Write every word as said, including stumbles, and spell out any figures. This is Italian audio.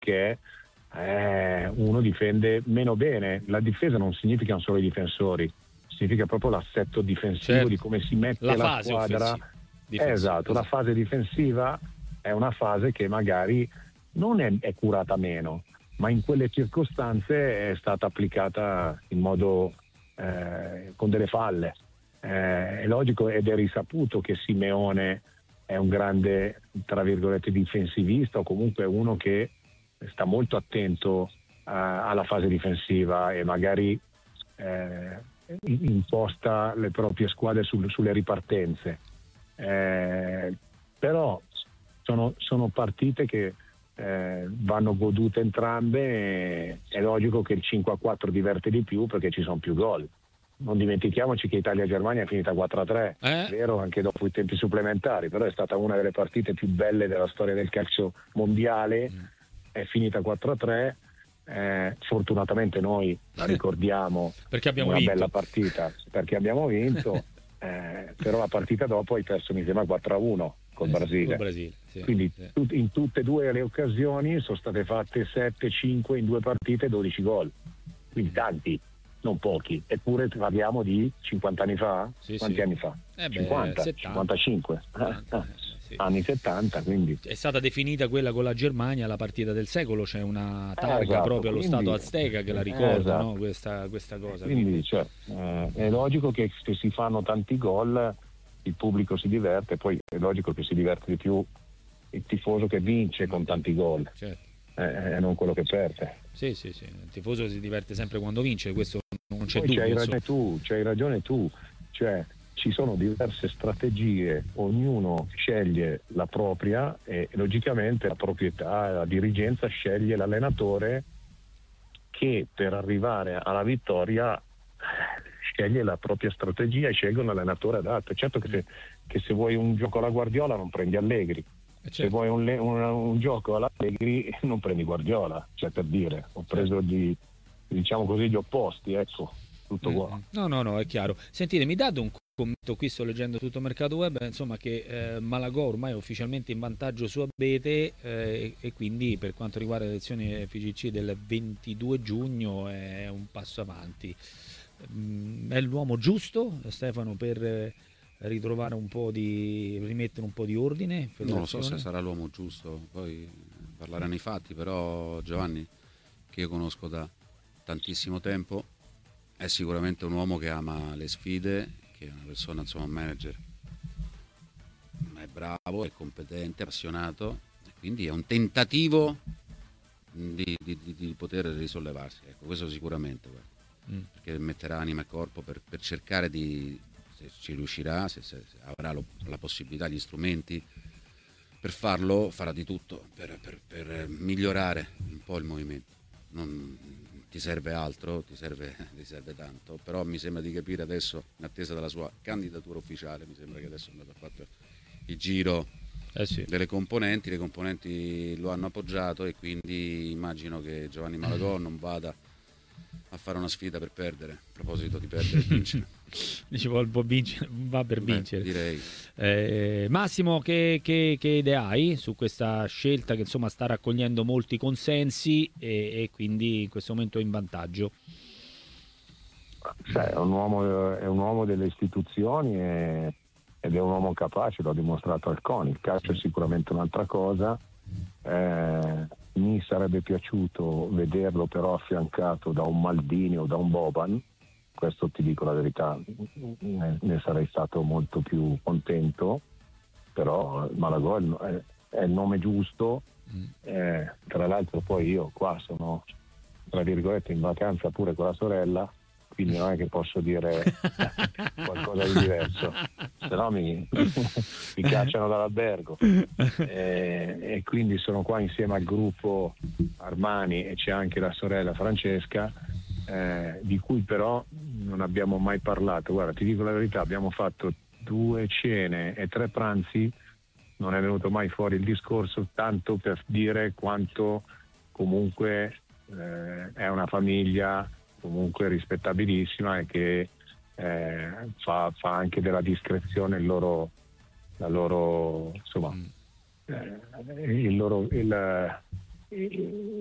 perché eh, uno difende meno bene. La difesa non significa solo i difensori, significa proprio l'assetto difensivo, certo, di come si mette la, la fase squadra. difensiva, Esatto, esatto, la fase difensiva è una fase che magari non è, è curata meno, ma in quelle circostanze è stata applicata in modo eh, con delle falle. Eh, è logico ed è risaputo che Simeone è un grande, tra virgolette, difensivista, o comunque uno che sta molto attento uh, alla fase difensiva e magari eh, imposta le proprie squadre sul, sulle ripartenze. Eh, però sono, sono partite che eh, vanno godute entrambe, e è logico che il cinque a quattro diverte di più perché ci sono più gol. Non dimentichiamoci che Italia-Germania è finita quattro a tre, eh? vero, anche dopo i tempi supplementari, però è stata una delle partite più belle della storia del calcio mondiale. mm. È finita quattro a tre, eh, fortunatamente noi la ricordiamo perché abbiamo una vinto. bella partita perché abbiamo vinto, eh, però la partita dopo hai perso mi sembra quattro a uno col eh, Brasile, col Brasile sì, quindi sì. Tut- in tutte e due le occasioni sono state fatte sette cinque in due partite, dodici gol, quindi tanti, non pochi, eppure parliamo di cinquanta anni fa, sì, quanti sì. anni fa? Eh beh, cinquanta, settanta, cinquantacinque, settanta, eh, eh, sì. anni settanta, quindi è stata definita quella con la Germania la partita del secolo, c'è una targa eh, esatto, proprio allo quindi, Stato azteca che la eh, ricorda, esatto. no? questa, questa cosa. Quindi, Quindi cioè, eh, è logico che se si fanno tanti gol il pubblico si diverte, poi è logico che si diverte di più il tifoso che vince con tanti gol, certo. e eh, non quello che perde. Sì, sì, sì, il tifoso si diverte sempre quando vince, questo non c'è poi dubbio. C'hai ragione tu, c'hai ragione tu, cioè ci sono diverse strategie, ognuno sceglie la propria e logicamente la proprietà, la dirigenza sceglie l'allenatore che per arrivare alla vittoria sceglie la propria strategia e sceglie un allenatore adatto. Certo che se, che se vuoi un gioco alla Guardiola non prendi Allegri, certo. Se vuoi un, un, un gioco alla Allegri non prendi Guardiola, cioè per dire, ho preso certo. gli, diciamo così, gli opposti, ecco, tutto qua. Mm-hmm. No, no, no, è chiaro. Sentite, mi date un commento, qui sto leggendo tutto il mercato web, insomma che eh, Malagò ormai è ufficialmente in vantaggio su Abete eh, e quindi per quanto riguarda le elezioni F G C del ventidue giugno è un passo avanti. Mm, è l'uomo giusto, Stefano, per eh, ritrovare un po' di rimettere un po' di ordine? Non lo so se sarà l'uomo giusto, poi parleranno i fatti, però Giovanni, che io conosco da tantissimo tempo, è sicuramente un uomo che ama le sfide, che è una persona, insomma, un manager, è bravo, è competente, appassionato, e quindi è un tentativo di, di, di poter risollevarsi, ecco, questo sicuramente, guarda, mm. perché metterà anima e corpo per, per cercare di, se ci riuscirà, se, se avrà lo, la possibilità, gli strumenti per farlo, farà di tutto per, per, per migliorare un po' il movimento. Non ti serve altro, ti serve, ti serve tanto, però mi sembra di capire adesso, in attesa della sua candidatura ufficiale, mi sembra che adesso è andato a fare il giro eh sì. delle componenti, le componenti lo hanno appoggiato e quindi immagino che Giovanni Malagò non vada a fare una sfida per perdere, a proposito di perdere e vincere. Dicevo, può vincere, va per Beh, vincere. Direi. Eh, Massimo, che, che, che idee hai su questa scelta che insomma sta raccogliendo molti consensi e, e quindi in questo momento è in vantaggio? Cioè, è un uomo, è un uomo delle istituzioni e, ed è un uomo capace, l'ho dimostrato al CONI. Il calcio è sicuramente un'altra cosa. Eh, mi sarebbe piaciuto vederlo però affiancato da un Maldini o da un Boban, questo ti dico la verità, ne, ne sarei stato molto più contento, però Malagò è, è il nome giusto. Eh, tra l'altro poi io qua sono tra virgolette in vacanza pure con la sorella, quindi non è che posso dire qualcosa di diverso, se no mi, mi cacciano dall'albergo, e, e quindi sono qua insieme al gruppo Armani e c'è anche la sorella Francesca, eh, di cui però non abbiamo mai parlato. Guarda, ti dico la verità, abbiamo fatto due cene e tre pranzi, non è venuto mai fuori il discorso, tanto per dire quanto comunque eh, è una famiglia comunque rispettabilissima e che eh, fa, fa anche della discrezione il loro, la loro, insomma, mm. eh, il loro, il, eh,